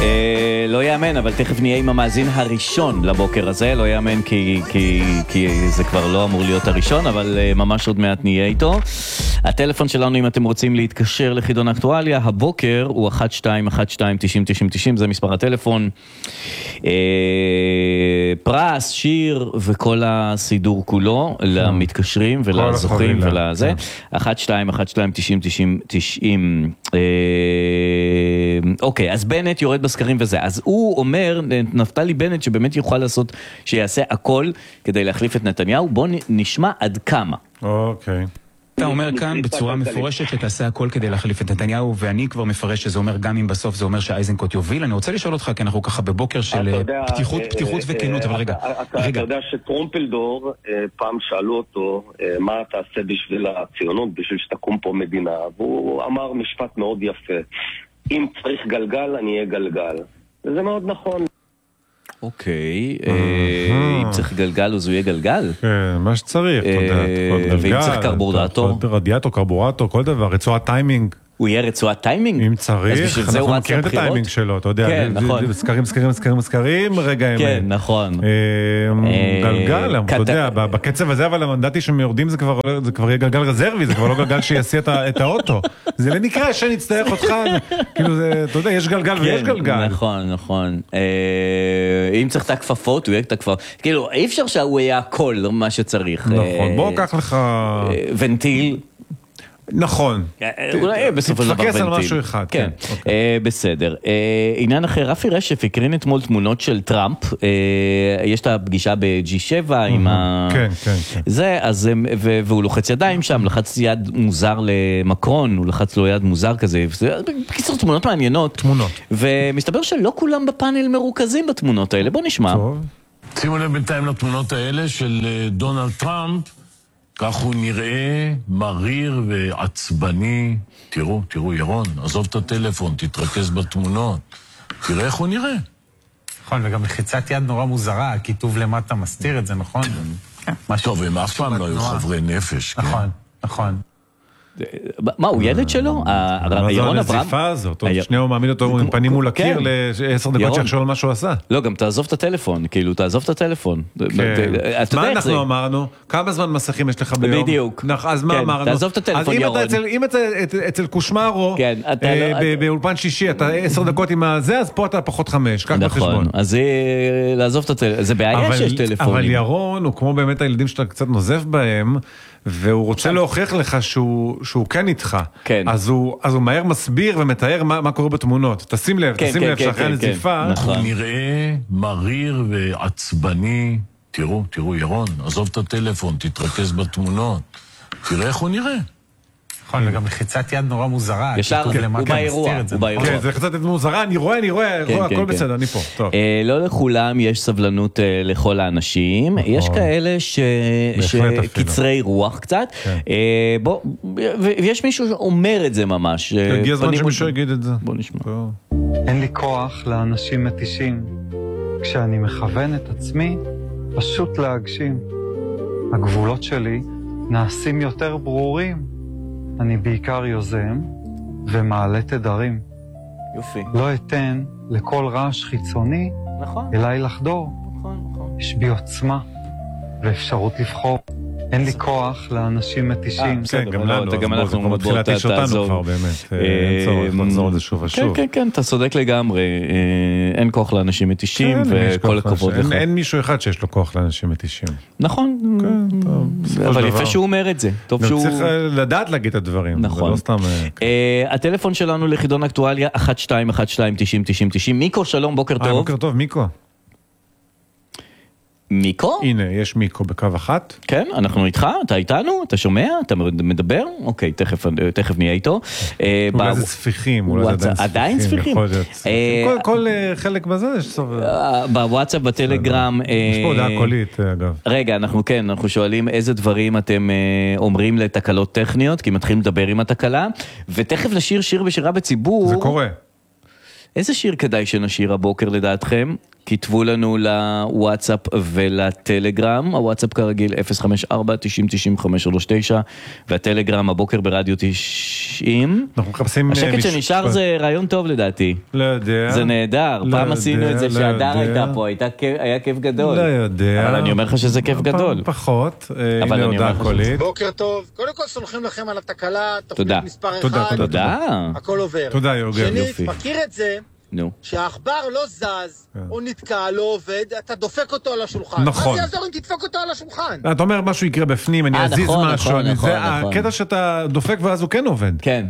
לא יאמן, אבל תכף נהיה עם המאזין הראשון לבוקר הזה, לא יאמן כי זה כבר לא אמור להיות הראשון, אבל ממש עוד מעט נהיה איתו. הטלפון שלנו, אם אתם רוצים להתקשר לחידון אקטואליה, הבוקר הוא 1212-90-90-90, זה מספר הטלפון. פרס, שיר וכל הסידור כולו למתקשרים ולזוכים ולזה. 1212-90-90. אוקיי, אז בנט יורד בסקרים וזה. אז הוא אומר, נפתלי בנט, שבאמת יוכל לעשות, שיעשה הכל כדי להחליף את נתניהו. בוא נשמע עד כמה. אוקיי. אתה אומר כאן בצורה מפורשת שתעשה הכל כדי להחליף את נתניהו, ואני כבר מפרש שזה אומר גם אם בסוף זה אומר שאייזנקוט יוביל. אני רוצה לשאול אותך, כי אנחנו ככה בבוקר של פתיחות וכנות, אבל רגע. אתה יודע שטרומפלדור, פעם שאלו אותו, מה תעשה בשביל הציונות, בשביל שתקום פה מדינה, והוא אמר משפט מאוד יפה, אם צריך גלגל, אני אהיה גלגל. וזה מאוד נכון. אוקיי, אם צריך גלגל, אז הוא יהיה גלגל? כן, מה שצריך, אתה יודע, ואם צריך קרבורטור? רדיאטור, קרבורטור, כל דבר, רצועת טיימינג. הוא יהיה רצועת טיימינג? אם צריך, אנחנו מכירים את הטיימינג שלו, אתה יודע, סקרים, רגע האמת. כן, נכון. גלגל, אתה יודע, בקצב הזה, אבל המנדטי שמורדים זה כבר יהיה גלגל רזרבי, זה כבר לא גלגל שיעשי את האוטו. זה למקרה שנצטרך אותך, כאילו זה, אתה יודע, יש גלגל ויש גלגל. נכון, נכון. אם צריך את הכפפות, הוא יהיה את הכפפות. כאילו, אי אפשר שהוא יהיה הכל, מה שצריך. נכון, בוא קח לך ונטיל. נכון. אולי בסופו של דבר תפקס על משהו אחד. כן, בסדר. עניין אחר, רפי רשף הקרין אתמול תמונות של טראמפ, יש את הפגישה ב-G7 עם ה... כן. זה, והוא לוחץ ידיים שם, לחץ יד מוזר למקרון, הוא לחץ לו יד מוזר כזה, בקיצור תמונות מעניינות. תמונות. ומסתבר שלא כולם בפאנל מרוכזים בתמונות האלה, בוא נשמע. שימו לב בינתיים לתמונות האלה של דונלד טראמפ, כך הוא נראה מריר ועצבני. תראו ירון, עזוב את הטלפון, תתרכז בתמונות. תראה איך הוא נראה. נכון, וגם לחיצת יד נורא מוזרה, הכיתוב למטה מסתיר את זה, נכון? טוב, הם אף פעם לא היו חברי נפש. נכון. מה, הוא ילד שלו? ירון אברהם? הנזיפה הזאת, שניהו מעמיד אותו עם פנים מול הקיר ל10 דקות שיחשוב על מה שהוא עשה. לא, גם תעזוב את הטלפון, כאילו, תעזוב את הטלפון. מה אנחנו אמרנו? כמה זמן מסכים יש לך ביום? בדיוק. אז מה אמרנו? תעזוב את הטלפון, ירון. אם אתה אצל קושמרו, באולפן שישי, אתה 10 דקות עם הזה, אז פה אתה פחות 5, כך בחשבון. נכון, אז לעזוב את הטלפון, זה בעיה שיש טלפונים. אבל ירון הוא כמו באמת הילדים שאתה קצת נוזף בהם, והוא רוצה להוכיח לך שהוא כן איתך. כן. אז הוא מהר מסביר ומתאר מה קורה בתמונות. תשים לב שאחרי הנזיפה... הוא נראה מריר ועצבני. תראו ירון, עזוב את הטלפון, תתרכז בתמונות. תראה איך הוא נראה. נכון, וגם לחיצת יד נורא מוזרה. ישר, הוא באירוע. כן, זה לחיצת יד מוזרה, אני רואה, הכל בסדר, אני פה. לא לכולם יש סבלנות לכל האנשים, יש כאלה שקצרי רוח קצת, ויש מישהו שאומר את זה ממש. הגיע הזמן שמישהו יגיד את זה. בוא נשמע. אין לי כוח לאנשים מתישים, כשאני מכוון את עצמי, פשוט להגשים. הגבולות שלי נעשים יותר ברורים. אני בעיקר יוזם ומעלה תדרים. יופי. לא אתן לכל רעש חיצוני אליי לחדור. יש בי עוצמה ואפשרות לבחור. אין לי כוח לאנשים מתישים. כן, גם לנו. גם אנחנו מתחילה תיש אותנו כבר באמת. אין צורך לחזור את זה שוב ושוב. כן, אתה צודק לגמרי. אין כוח לאנשים מתישים, וכל הכבוד לך. אין מישהו אחד שיש לו כוח לאנשים מתישים. נכון. אבל יפה שהוא אומר את זה. צריך לדעת להגיד את הדברים. נכון. הטלפון שלנו לחידון אקטואליה, 1212-90-90-90. מיקו, שלום, בוקר טוב. בוקר טוב, מיקו. מיקו? הנה, יש מיקו בקו 1. כן, אנחנו איתך, אתה איתנו, אתה שומע, אתה מדבר? אוקיי, תכף נהיה איתו. אולי זה ספיחים, אולי זה עדיין ספיחים. כל חלק בזה יש סוף. בוואטסאפ, בטלגרם. יש פה הודעה קולית, אגב. רגע, אנחנו שואלים איזה דברים אתם אומרים לתקלות טכניות, כי מתחילים לדבר עם התקלה, ותכף לשיר שיר בשירה בציבור. זה קורה. איזה שיר כדאי שנשיר הבוקר לדעתכם? כתבו לנו לוואטסאפ ולטלגרם, הוואטסאפ כרגיל 054-90-90-539, והטלגרם הבוקר ברדיו 90. אנחנו מחפשים השקט שנשאר זה רעיון טוב לדעתי. לא יודע. זה נהדר, פעם עשינו את זה שהדר הייתה פה, היה כיף גדול. לא יודע. אבל אני אומר לך שזה כיף גדול. פחות, הנה הודעה קולית. בוקר טוב, קודם כל סולחים לכם על התקלה, תודה. תוכנית מספר 1, תודה. הכל עובר. תודה יוגב, שנית, מכיר את זה, נו. שהעכבר לא זז, או נתקע, לא עובד, אתה דופק אותו על השולחן. נכון. מה זה יעזור אם תדפוק אותו על השולחן? אתה אומר משהו יקרה בפנים, אני אזיז משהו, זה הקטע שאתה דופק ואז הוא כן עובד. כן.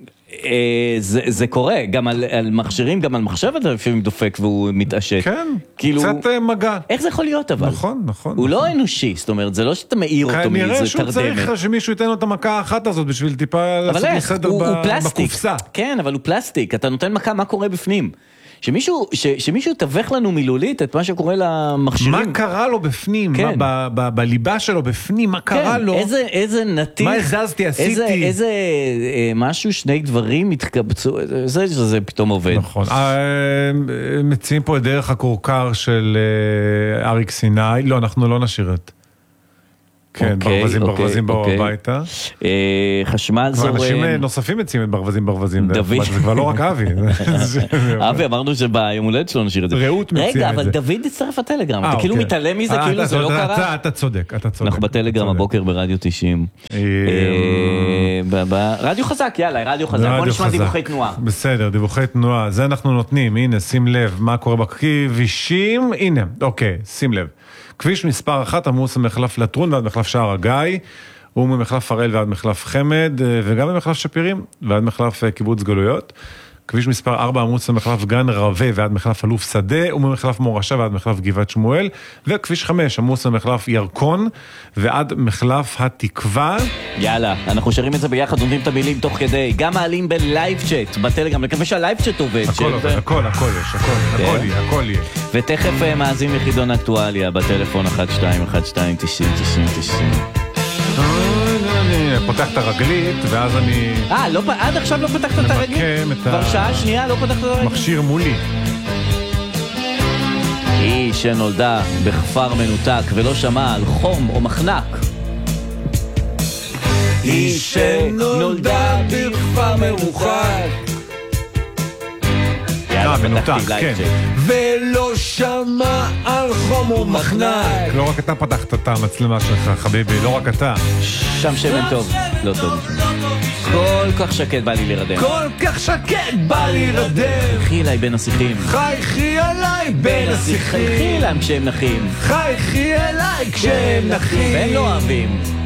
זה קורה, גם על מכשירים, גם על מחשב אתה לפעמים דופק והוא מתעשת. כן, כאילו, קצת מגע. איך זה יכול להיות אבל? נכון, נכון. הוא לא אנושי, זאת אומרת, זה לא שאתה מעיר אותו מאיזה תרדמת. נראה שהוא צריך שמישהו ייתן לו את המכה האחת הזאת בשביל טיפה לעשות בסדר בקופסה. כן, אבל הוא פלסטיק, אתה נותן מכה, מה קורה בפנים? שמישהו תווך לנו מילולית את מה שקורה למכשירים. מה קרה לו בפנים? כן. בליבה שלו בפנים, מה קרה לו? איזה נתיך. מה הזזתי, עשיתי? איזה משהו, שני דברים התקבצו, זה פתאום עובד. נכון. מציעים פה את דרך הקורקר של אריק סיני. לא, אנחנו לא נשאיר את. כן, ברווזים באו הביתה. חשמל זורם. אנשים נוספים מציעים את ברווזים. דוד. זה כבר לא רק אבי. אבי, אמרנו שביום הולדת שלו נשאיר את זה. רעות מציע את זה. רגע, אבל דוד הצטרף לטלגרם. אתה כאילו מתעלם מזה, כאילו זה לא קרה. אתה צודק. אנחנו בטלגרם הבוקר ברדיו 90. רדיו חזק, יאללה, רדיו חזק. בוא נשמע דיווחי תנועה. בסדר, דיווחי תנועה. זה אנחנו נותנים. הנה, שים לב מה קורה בכבישים. הנה, אוקיי, שים לב. כביש מספר 1 עמוס ממחלף לטרון ועד מחלף שער הגיא, וממחלף הראל ועד מחלף חמד, וגם ממחלף שפירים ועד מחלף קיבוץ גלויות. כביש מספר 4 עמוס ממחלף גן רווה ועד מחלף אלוף שדה, וממחלף מורשה ועד מחלף גבעת שמואל, וכביש 5 עמוס ממחלף ירקון ועד מחלף התקווה. יאללה, אנחנו שרים את זה ביחד, נותנים את המילים תוך כדי, גם מעלים בלייב צ'אט, בטלגרם, מקווה שהלייב צ'אט עובד. הכל עובד, הכל יש, הכל יהיה. ותכף מאזין לחידון אקטואליה בטלפון 12-12-90-90-90. פותח את הרגלית, ואז אני... עד עכשיו לא פתחת את הרגלית? כבר שעה שנייה לא פתחת את הרגלית? מכשיר מולי. היא שנולדה בכפר מנותק ולא שמעה על חום או מחנק. היא שנולדה בכפר מרוחק מנותק, כן. ולא שמע על חום או מחנק. לא רק אתה פתחת את המצלמה שלך, חביבי, לא רק אתה. שם שמן טוב. לא טוב. כל כך שקט בא לי להירדם. כל כך שקט בא לי להירדם. חי אליי בין השיחים. חי עליי בין השיחים. חי להם כשהם נחים. חי אליי כשהם נחים. והם לא אוהבים